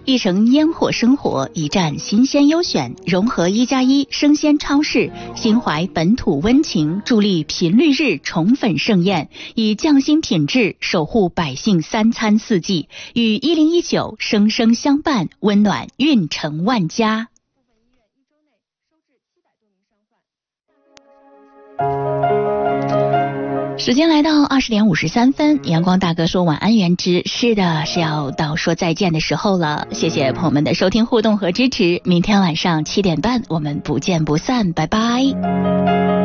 一城烟火生活，一站新鲜优选，融合1+1生鲜超市，心怀本土温情，助力频率日宠粉盛宴，以匠心品质守护百姓3餐4季，与1019生生相伴，温暖运城万家。时间来到20点53分，阳光大哥说晚安元之，是的，是要到说再见的时候了。谢谢朋友们的收听互动和支持，明天晚上7点半我们不见不散，拜拜。